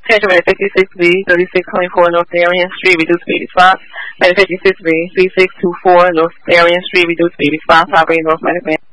Schedule at 56B, 3624 North Darien Street, reduced speed is 5. At 56B, 3624 North Darien Street, reduced speed is 5. Operating North Atlantic.